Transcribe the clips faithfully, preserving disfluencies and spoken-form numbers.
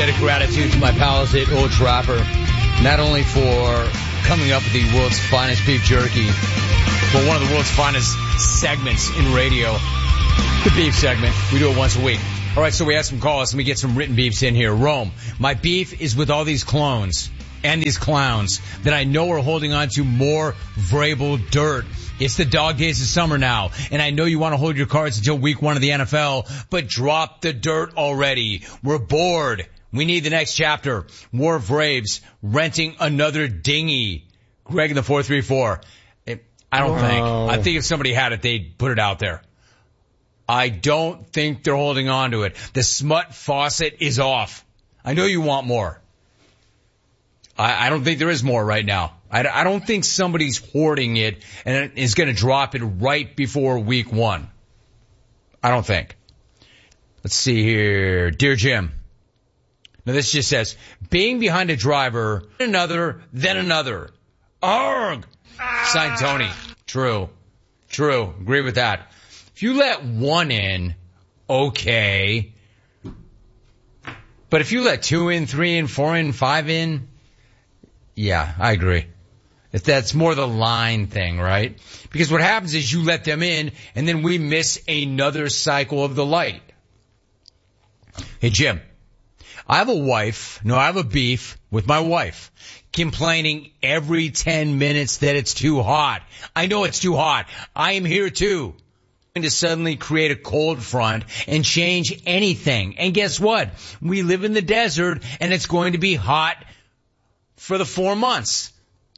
debt of gratitude to my pals at Old Trapper, not only for coming up with the world's finest beef jerky, but one of the world's finest segments in radio, the beef segment. We do it once a week. All right, so we have some calls. Let me get some written beefs in here. Rome, my beef is with all these clones and these clowns that I know are holding on to more Vrabel dirt. It's the dog days of summer now, and I know you want to hold your cards until week one of the N F L, but drop the dirt already. We're bored. We need the next chapter. More Vraves renting another dinghy. Greg in the four three four. I don't think. Oh. I think if somebody had it, they'd put it out there. I don't think they're holding on to it. The smut faucet is off. I know you want more. I, I don't think there is more right now. I, I don't think somebody's hoarding it and is going to drop it right before week one. I don't think. Let's see here. Dear Jim. Now this just says, being behind a driver, another, then another. Arg! Signed Tony. True. True. Agree with that. If you let one in, okay. But if you let two in, three in, four in, five in, yeah, I agree. If that's more the line thing, right? Because what happens is you let them in, and then we miss another cycle of the light. Hey, Jim, I have a wife, no, I have a beef with my wife, complaining every ten minutes that it's too hot. I know it's too hot. I am here too. To suddenly create a cold front and change anything. And guess what? We live in the desert, and it's going to be hot for the four months.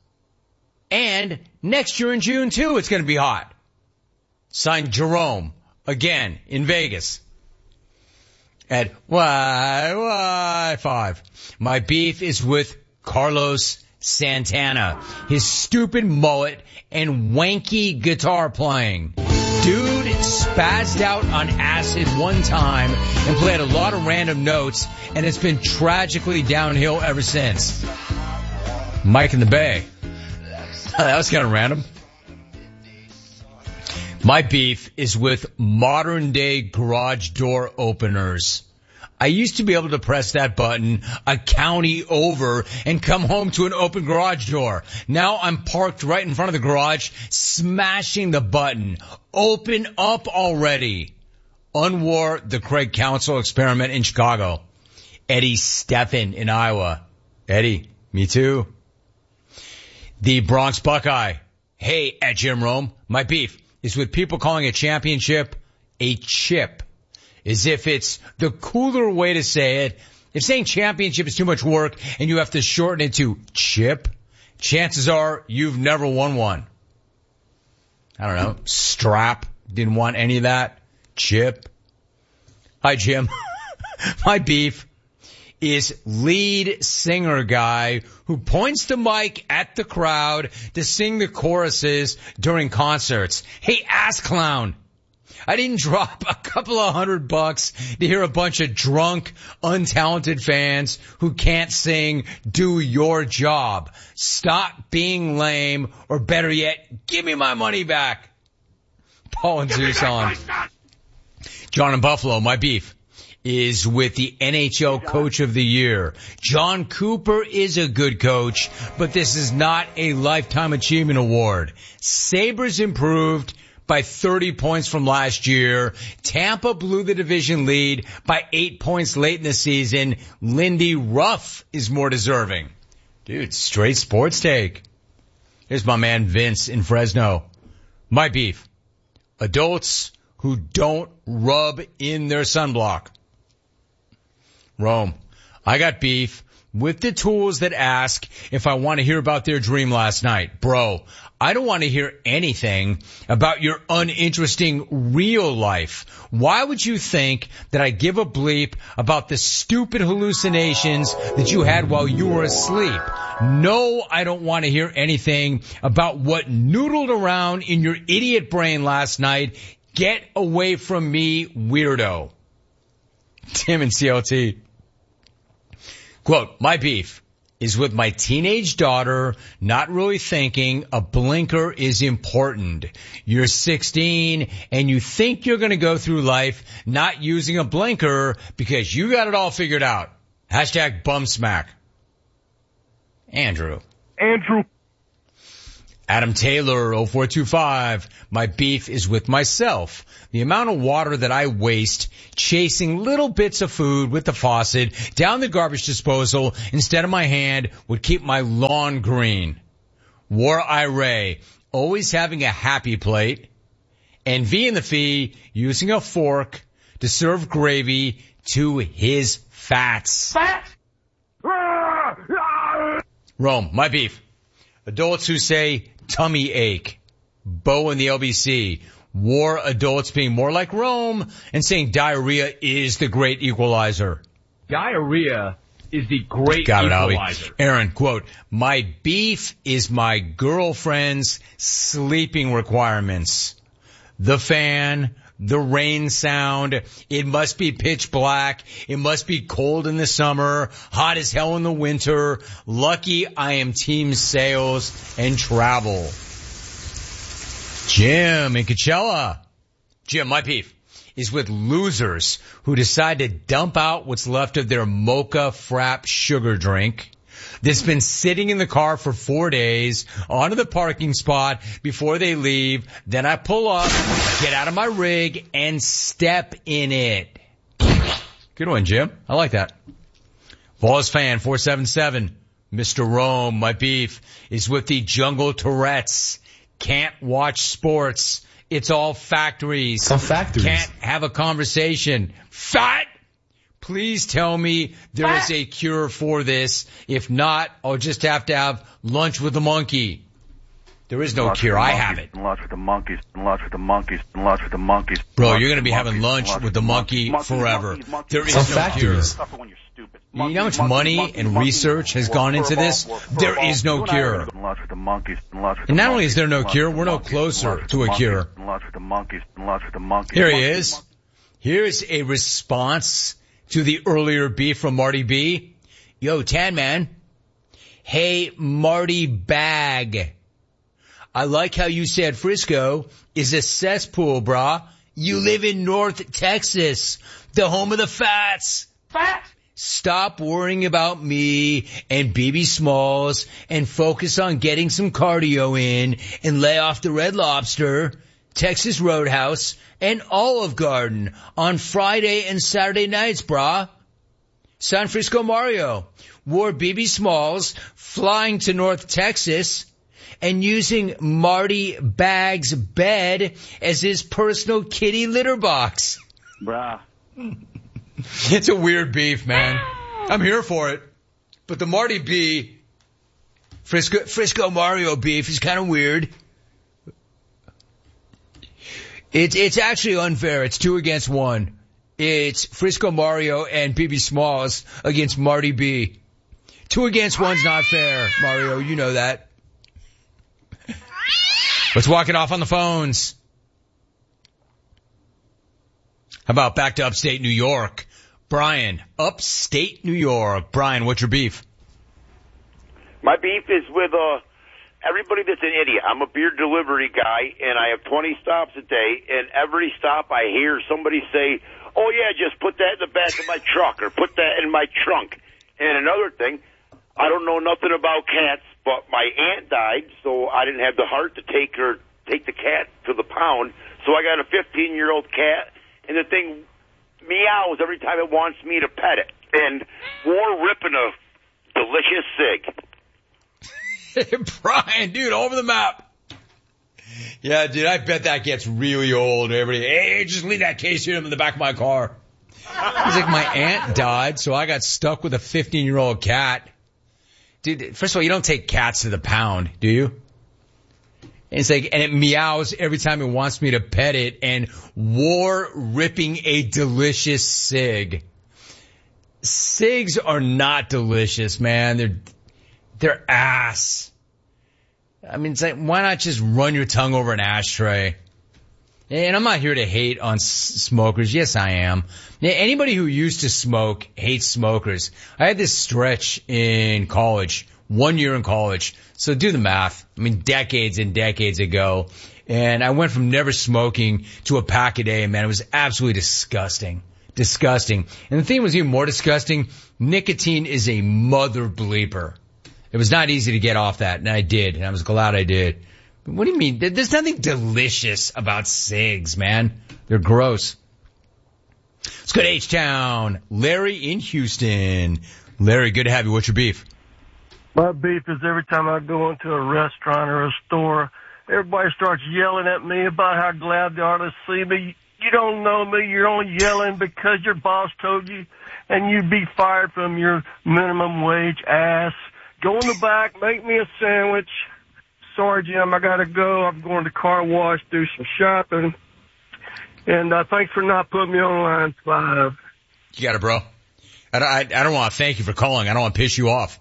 And next year in June, too, it's going to be hot. Signed Jerome, again, in Vegas. At Y Y five. My beef is with Carlos Santana. His stupid mullet and wanky guitar playing. Dude spazzed out on acid one time and played a lot of random notes, and it's been tragically downhill ever since. Mike in the Bay. That was kind of random. My beef is with modern day garage door openers. I used to be able to press that button a county over and come home to an open garage door. Now I'm parked right in front of the garage, smashing the button. Open up already. Unwar the Craig Council experiment in Chicago. Eddie Steffen in Iowa. Eddie, me too. The Bronx Buckeye. Hey, at Jim Rome, my beef is with people calling a championship a chip. As if it's the cooler way to say it. If saying championship is too much work and you have to shorten it to chip, chances are you've never won one. I don't know. Strap. Didn't want any of that. Chip. Hi, Jim. My beef is lead singer guy who points the mic at the crowd to sing the choruses during concerts. Hey, ass clown. I didn't drop a couple of hundred bucks to hear a bunch of drunk, untalented fans who can't sing do your job. Stop being lame, or better yet, give me my money back. Paul and Zeus on. John in Buffalo, my beef is with the N H L Coach of the Year. John Cooper is a good coach, but this is not a Lifetime Achievement Award. Sabres improved by thirty points from last year. Tampa blew the division lead by eight points late in the season. Lindy Ruff is more deserving. Dude, straight sports take. Here's my man Vince in Fresno. My beef. Adults who don't rub in their sunblock. Rome. I got beef with the tools that ask if I want to hear about their dream last night. Bro, I don't want to hear anything about your uninteresting real life. Why would you think that I give a bleep about the stupid hallucinations that you had while you were asleep? No, I don't want to hear anything about what noodled around in your idiot brain last night. Get away from me, weirdo. Tim and C L T. Quote, my beef is with my teenage daughter not really thinking a blinker is important. You're sixteen and you think you're going to go through life not using a blinker because you got it all figured out. Hashtag bum smack. Andrew. Andrew. Adam Taylor, oh four two five. My beef is with myself. The amount of water that I waste chasing little bits of food with the faucet down the garbage disposal instead of my hand would keep my lawn green. War Iray, always having a happy plate. And V in the Fee, using a fork to serve gravy to his fats. Fat! Rome, my beef. Adults who say tummy ache. Bo in the L B C. War adults being more like Rome and saying diarrhea is the great equalizer. Diarrhea is the great Got it, equalizer. Albie. Aaron, quote, my beef is my girlfriend's sleeping requirements. The fan, the rain sound, it must be pitch black, it must be cold in the summer, hot as hell in the winter. Lucky I am team sales and travel. Jim in Coachella. Jim, my beef is with losers who decide to dump out what's left of their mocha frap sugar drink that's been sitting in the car for four days onto the parking spot before they leave. Then I pull up, get out of my rig, and step in it. Good one, Jim. I like that. Vols fan four seven seven. Mister Rome, my beef is with the jungle Tourette's. Can't watch sports. It's all factories. It's all factories. Can't have a conversation. Fat! Please tell me there is a cure for this. If not, I'll just have to have lunch with the monkey. There is no lunch cure. I monkeys, have it. Lunch with the monkeys. Lunch with the monkeys. Lunch with the monkeys. Bro, lunch you're going to be monkeys, having lunch lunch with the monkey monkeys, forever. monkeys, monkeys, There is Some no factories. cure. When you're stupid. You know how much money and research has gone into this? There is no cure. Lunch with the monkeys. Lunch with And the not only is monkeys, there no lunch cure, with we're the no monkeys, closer lunch with to the a monkeys, cure. Lunch with the monkeys. Lunch with the monkeys. Here he monkeys, is. Here's a response to the earlier beef from Marty B. Yo, Tan Man. Hey, Marty Bag. I like how you said Frisco is a cesspool, brah. You live in North Texas, the home of the fats. Fat! Stop worrying about me and B B Smalls and focus on getting some cardio in and lay off the Red Lobster, Texas Roadhouse, and Olive Garden on Friday and Saturday nights, brah. San Francisco Mario wore B B Smalls flying to North Texas and using Marty Bag's bed as his personal kitty litter box. Bruh. It's a weird beef, man. I'm here for it. But the Marty B, Frisco, Frisco Mario beef is kind of weird. It's, it's actually unfair. It's two against one. It's Frisco Mario and B B Smalls against Marty B. Two against one's not fair, Mario. You know that. Let's walk it off on the phones. How about back to upstate New York? Brian, upstate New York. Brian, what's your beef? My beef is with uh, everybody that's an idiot. I'm a beer delivery guy, and I have twenty stops a day, and every stop I hear somebody say, oh, yeah, just put that in the back of my truck or put that in my trunk. And another thing, I don't know nothing about cats, but my aunt died, so I didn't have the heart to take her, take the cat to the pound. So I got a fifteen-year-old cat, and the thing meows every time it wants me to pet it. And war ripping a delicious cig. Brian, dude, all over the map. Yeah, dude, I bet that gets really old. Everybody, hey, just leave that case here in the back of my car. It's like my aunt died, so I got stuck with a fifteen-year-old cat. Dude, first of all, you don't take cats to the pound, do you? And it's like, and it meows every time it wants me to pet it, and war ripping a delicious cig. Cigs are not delicious, man. They're, they're ass. I mean, it's like, why not just run your tongue over an ashtray? And I'm not here to hate on s- smokers. Yes, I am. Anybody who used to smoke hates smokers. I had this stretch in college, one year in college. So do the math. I mean, decades and decades ago. And I went from never smoking to a pack a day, man. It was absolutely disgusting. disgusting. And the thing was even more disgusting, nicotine is a mother bleeper. It was not easy to get off that, and I did, and I was glad I did. What do you mean? There's nothing delicious about cigs, man. They're gross. Let's go to H-Town. Larry in Houston. Larry, good to have you. What's your beef? My beef is every time I go into a restaurant or a store, everybody starts yelling at me about how glad they are to see me. You don't know me. You're only yelling because your boss told you, and you'd be fired from your minimum wage ass. Go in the back, make me a sandwich. Sorry, Jim, I got to go. I'm going to car wash, do some shopping. And uh, thanks for not putting me on line five. You got it, bro. I, I, I don't want to thank you for calling. I don't want to piss you off.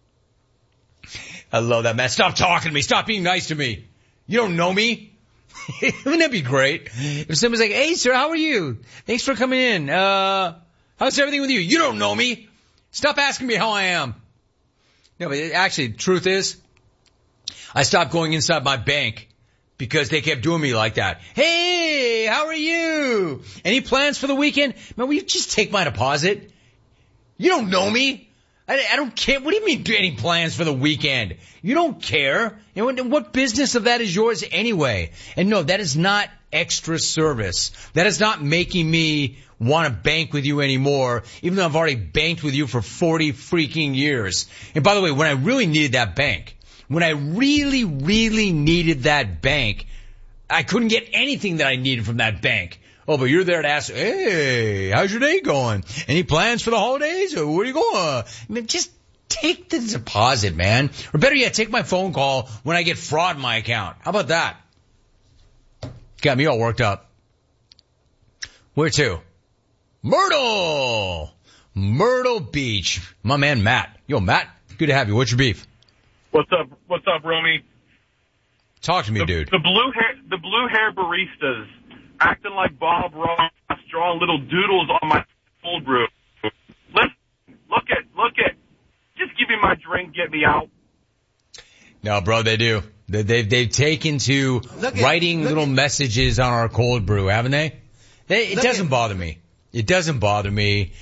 I love that, man. Stop talking to me. Stop being nice to me. You don't know me. Wouldn't that be great? If someone's like, hey, sir, how are you? Thanks for coming in. Uh, how's everything with you? You don't know me. Stop asking me how I am. No, but it, actually, the truth is, I stopped going inside my bank because they kept doing me like that. Hey, how are you? Any plans for the weekend? Man, will you just take my deposit? You don't know me. I, I don't care. What do you mean, any plans for the weekend? You don't care. And what, what business of that is yours anyway? And no, that is not extra service. That is not making me want to bank with you anymore, even though I've already banked with you for forty freaking years. And by the way, when I really needed that bank, when I really, really needed that bank, I couldn't get anything that I needed from that bank. Oh, but you're there to ask, hey, how's your day going? Any plans for the holidays? Or where are you going? I mean, just take the deposit, man. Or better yet, take my phone call when I get fraud in my account. How about that? Got me all worked up. Where to? Myrtle! Myrtle Beach. My man, Matt. Yo, Matt, good to have you. What's your beef? What's up? What's up, Romy? Talk to me, the, dude. The blue hair, the blue hair baristas acting like Bob Ross, drawing little doodles on my cold brew. Listen, look at, look at, just give me my drink, get me out. No, bro, they do. They, they've, they've taken to at, writing little at, messages on our cold brew, haven't they? they it doesn't at, bother me. It doesn't bother me.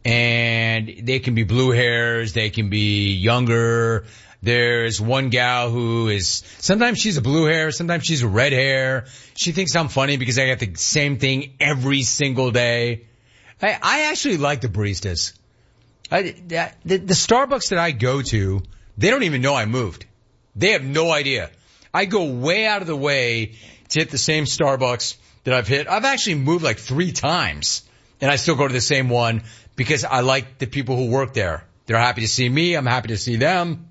And they can be blue hairs. They can be younger. There's one gal who is, sometimes she's a blue hair, sometimes she's a red hair. She thinks I'm funny because I got the same thing every single day. I, I actually like the baristas. I, the, the Starbucks that I go to, they don't even know I moved. They have no idea. I go way out of the way to hit the same Starbucks that I've hit. I've actually moved like three times, and I still go to the same one because I like the people who work there. They're happy to see me. I'm happy to see them.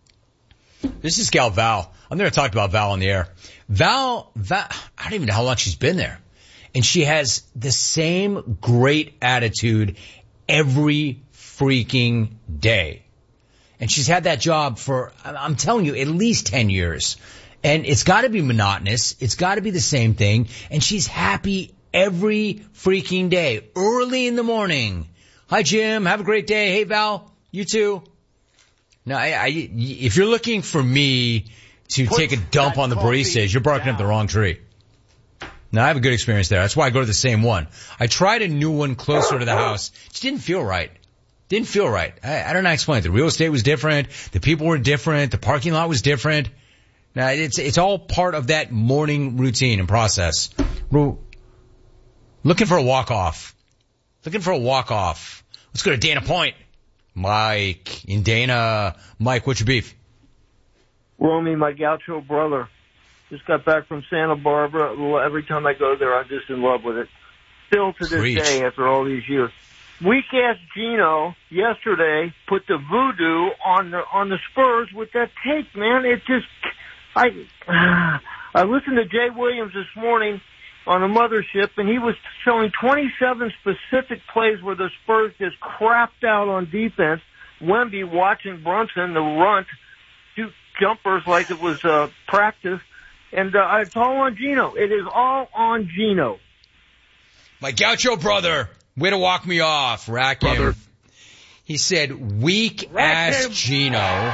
This is gal Val. I've never talked about Val on the air. Val, Val, I don't even know how long she's been there. And she has the same great attitude every freaking day. And she's had that job for, I'm telling you, at least ten years. And it's got to be monotonous. It's got to be the same thing. And she's happy every freaking day, early in the morning. Hi, Jim. Have a great day. Hey, Val. You too. No, I, I, if you're looking for me to Put take a dump on the baristas, you're barking down up the wrong tree. No, I have a good experience there. That's why I go to the same one. I tried a new one closer to the house. It just didn't feel right. Didn't feel right. I, I don't know how to explain it. The real estate was different. The people were different. The parking lot was different. Now, it's, it's all part of that morning routine and process. Looking for a walk-off. Looking for a walk-off. Let's go to Dana Point. Mike, in Dana. Mike, what's your beef? Romy, my gaucho brother, just got back from Santa Barbara. Every time I go there, I'm just in love with it. Still to this Preach. day, after all these years. Weak-ass Gino yesterday put the voodoo on the on the Spurs with that tape, man. It just, I, I listened to Jay Williams this morning on a mothership, and he was showing twenty-seven specific plays where the Spurs just crapped out on defense. Wemby watching Brunson, the runt, shoot jumpers like it was uh, practice. And uh, it's all on Gino. It is all on Gino. My gaucho brother, way to walk me off, rack him. He said, weak-ass Gino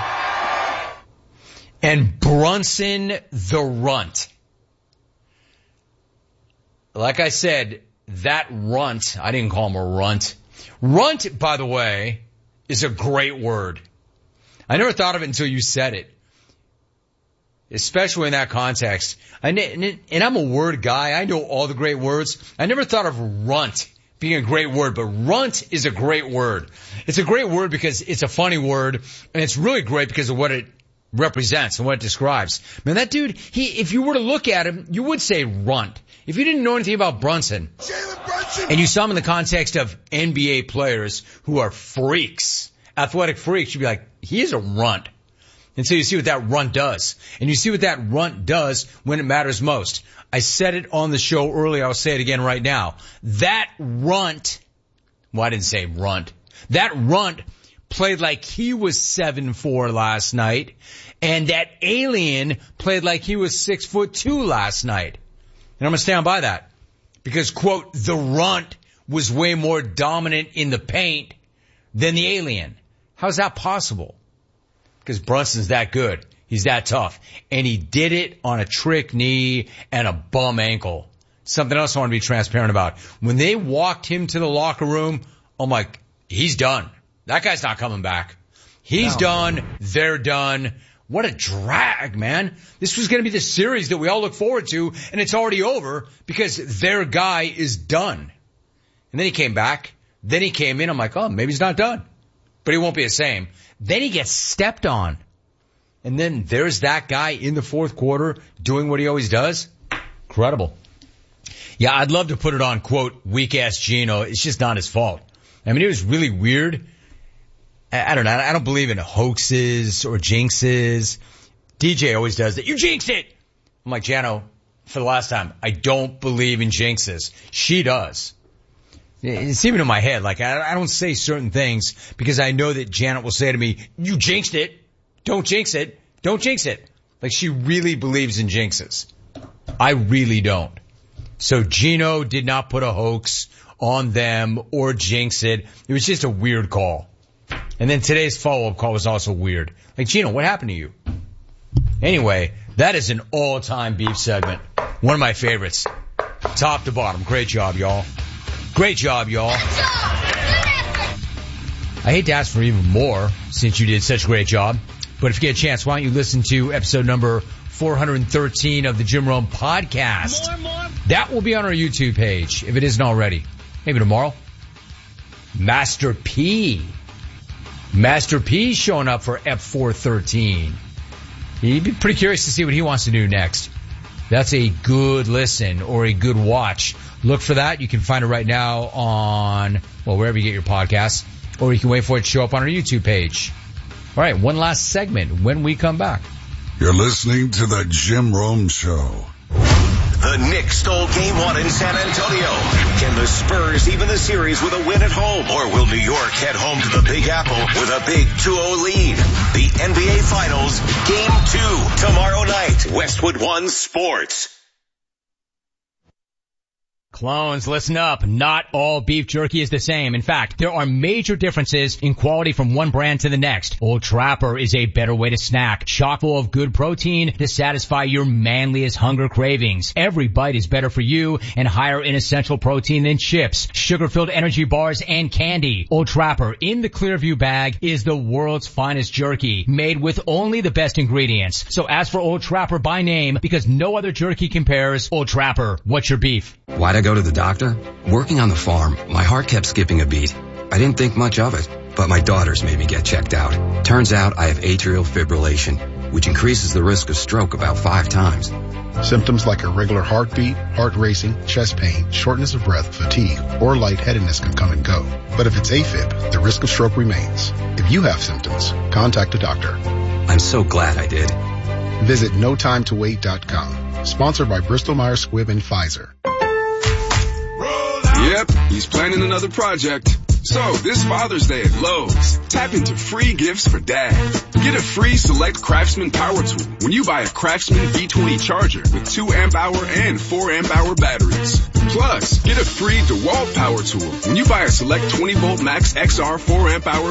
and Brunson the runt. Like I said, that runt, I didn't call him a runt. Runt, by the way, is a great word. I never thought of it until you said it. Especially in that context. And, and I'm a word guy. I know all the great words. I never thought of runt being a great word, but runt is a great word. It's a great word because it's a funny word, and it's really great because of what it represents and what it describes. Man, that dude, he, if you were to look at him, you would say runt. If you didn't know anything about Brunson, and you saw him in the context of N B A players who are freaks, athletic freaks, you'd be like, he is a runt. And so you see what that runt does. And you see what that runt does when it matters most. I said it on the show earlier. I'll say it again right now. That runt, well, I didn't say runt. That runt played like he was seven four last night. And that alien played like he was six foot two last night. And I'm going to stand by that. Because, quote, the runt was way more dominant in the paint than the alien. How's that possible? Because Brunson's that good. He's that tough. And he did it on a trick knee and a bum ankle. Something else I want to be transparent about. When they walked him to the locker room, I'm like, he's done. That guy's not coming back. He's no, done. Man. They're done. What a drag, man. This was going to be the series that we all look forward to, and it's already over because their guy is done. And then he came back. Then he came in. I'm like, oh, maybe he's not done. But he won't be the same. Then he gets stepped on. And then there's that guy in the fourth quarter doing what he always does. Incredible. Yeah, I'd love to put it on, quote, weak-ass Gino. It's just not his fault. I mean, it was really weird. I don't know. I don't believe in hoaxes or jinxes. D J always does that. You jinxed it! I'm like, Jano, for the last time, I don't believe in jinxes. She does. It's even in my head. Like, I, I don't say certain things because I know that Janet will say to me, you jinxed it. Don't jinx it. Don't jinx it. Like, she really believes in jinxes. I really don't. So Gino did not put a hoax on them or jinx it. It was just a weird call. And then today's follow-up call was also weird. Like, Gino, what happened to you? Anyway, that is an all-time beef segment. One of my favorites. Top to bottom. Great job, y'all. Great job, y'all. I hate to ask for even more since you did such a great job. But if you get a chance, why don't you listen to episode number four thirteen of the Jim Rome podcast. More, more. That will be on our YouTube page, if it isn't already. Maybe tomorrow. Master P. Master P showing up for Ep four thirteen. You'd be pretty curious to see what he wants to do next. That's a good listen or a good watch. Look for that. You can find it right now on, well, wherever you get your podcasts, or you can wait for it to show up on our YouTube page. All right, one last segment when we come back. You're listening to the Jim Rome Show. The Knicks stole game one in San Antonio. Can the Spurs even the series with a win at home? Or will New York head home to the Big Apple with a big two oh lead? The N B A Finals, Game two, tomorrow night. Westwood One Sports. Clones, listen up. Not all beef jerky is the same. In fact, there are major differences in quality from one brand to the next. Old Trapper is a better way to snack. Chock full of good protein to satisfy your manliest hunger cravings. Every bite is better for you and higher in essential protein than chips, sugar-filled energy bars, and candy. Old Trapper in the Clearview bag is the world's finest jerky, made with only the best ingredients. So ask for Old Trapper by name because no other jerky compares. Old Trapper, what's your beef? Why'd I go to the doctor? Working on the farm, my heart kept skipping a beat. I didn't think much of it, but my daughters made me get checked out. Turns out I have atrial fibrillation, which increases the risk of stroke about five times. Symptoms like irregular heartbeat, heart racing, chest pain, shortness of breath, fatigue, or lightheadedness can come and go. But if it's AFib, the risk of stroke remains. If you have symptoms, contact a doctor. I'm so glad I did. Visit no time to wait dot com. Sponsored by Bristol Myers Squibb and Pfizer. Yep, he's planning another project. So, this Father's Day at Lowe's, tap into free gifts for Dad. Get a free Select Craftsman power tool when you buy a Craftsman V twenty charger with two amp hour and four amp hour batteries. Plus, get a free DeWalt power tool when you buy a Select twenty volt Max X R four amp hour